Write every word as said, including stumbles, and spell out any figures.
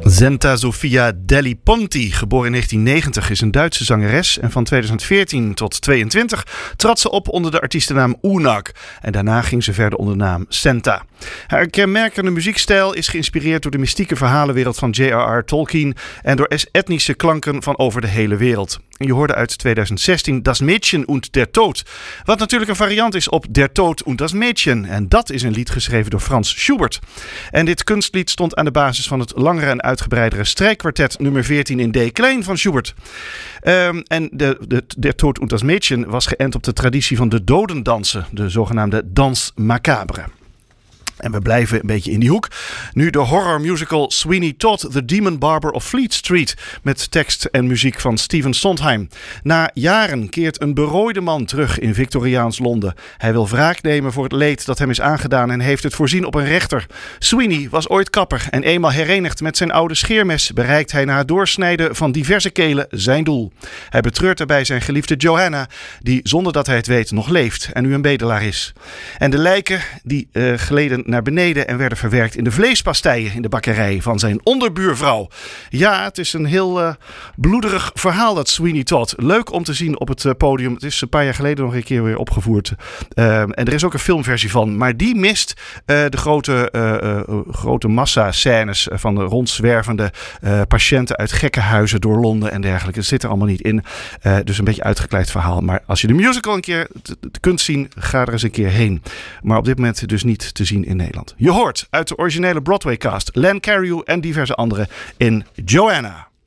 Zenta Sofia Delli Ponti, geboren in negentien negentig, is een Duitse zangeres en van tweeduizend veertien tot tweeëntwintig trad ze op onder de artiestennaam Unag en daarna ging ze verder onder de naam Senta. Haar kenmerkende muziekstijl is geïnspireerd door de mystieke verhalenwereld van J R R Tolkien en door etnische klanken van over de hele wereld. En je hoorde uit tweeduizend zestien Das Mädchen und der Tod, wat natuurlijk een variant is op Der Tod und das Mädchen. En dat is een lied geschreven door Franz Schubert. En dit kunstlied stond aan de basis van het langere en uitgebreidere strijkkwartet nummer veertien in D klein van Schubert. Um, en de, de, Der Tod und das Mädchen was geënt op de traditie van de dodendansen, de zogenaamde Danse Macabre. En we blijven een beetje in die hoek. Nu de horrormusical Sweeney Todd, The Demon Barber of Fleet Street, met tekst en muziek van Stephen Sondheim. Na jaren keert een berooide man terug in Victoriaans Londen. Hij wil wraak nemen voor het leed dat hem is aangedaan en heeft het voorzien op een rechter. Sweeney was ooit kapper en eenmaal herenigd met zijn oude scheermes bereikt hij na het doorsnijden van diverse kelen zijn doel. Hij betreurt daarbij zijn geliefde Johanna, die zonder dat hij het weet nog leeft en nu een bedelaar is. En de lijken die uh, gleden naar beneden en werden verwerkt in de vleespastijen in de bakkerij van zijn onderbuurvrouw. Ja, het is een heel uh, bloederig verhaal, dat Sweeney Todd. Leuk om te zien op het uh, podium. Het is een paar jaar geleden nog een keer weer opgevoerd. Uh, en er is ook een filmversie van. Maar die mist uh, de grote, uh, uh, grote massa-scènes van de rondzwervende uh, patiënten uit gekkenhuizen door Londen en dergelijke. Het zit er allemaal niet in. Uh, dus een beetje uitgekleid verhaal. Maar als je de musical een keer t- t- kunt zien, ga er eens een keer heen. Maar op dit moment dus niet te zien in Nederland. Je hoort uit de originele Broadway-cast Len Cariou en diverse anderen in Joanna.